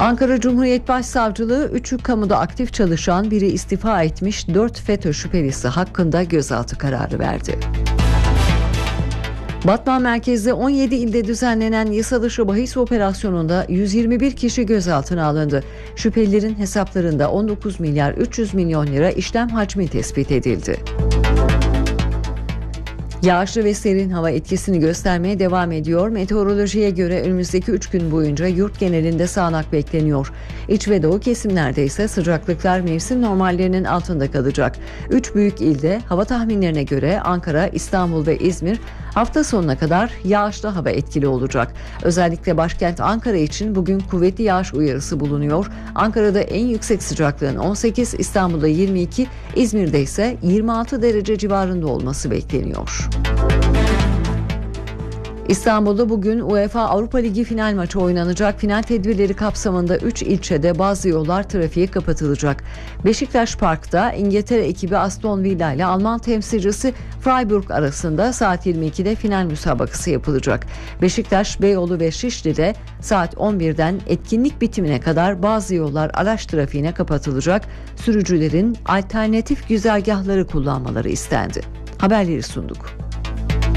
Ankara Cumhuriyet Başsavcılığı 3'ü kamuda aktif çalışan, biri istifa etmiş 4 FETÖ şüphelisi hakkında gözaltı kararı verdi. Batman merkezde 17 ilde düzenlenen yasa dışı bahis operasyonunda 121 kişi gözaltına alındı. Şüphelilerin hesaplarında 19 milyar 300 milyon lira işlem hacmi tespit edildi. Yağışlı ve serin hava etkisini göstermeye devam ediyor. Meteorolojiye göre önümüzdeki 3 gün boyunca yurt genelinde sağanak bekleniyor. İç ve doğu kesimlerde ise sıcaklıklar mevsim normallerinin altında kalacak. 3 büyük ilde hava tahminlerine göre Ankara, İstanbul ve İzmir hafta sonuna kadar yağışlı hava etkili olacak. Özellikle başkent Ankara için bugün kuvvetli yağış uyarısı bulunuyor. Ankara'da en yüksek sıcaklığın 18, İstanbul'da 22, İzmir'de ise 26 derece civarında olması bekleniyor. İstanbul'da bugün UEFA Avrupa Ligi final maçı oynanacak. Final tedbirleri kapsamında 3 ilçede bazı yollar trafiğe kapatılacak. Beşiktaş Park'ta İngiltere ekibi Aston Villa ile Alman temsilcisi Freiburg arasında saat 22'de final müsabakası yapılacak. Beşiktaş, Beyoğlu ve Şişli'de saat 11'den etkinlik bitimine kadar bazı yollar araç trafiğine kapatılacak. Sürücülerin alternatif güzergahları kullanmaları istendi. Haberleri sunduk.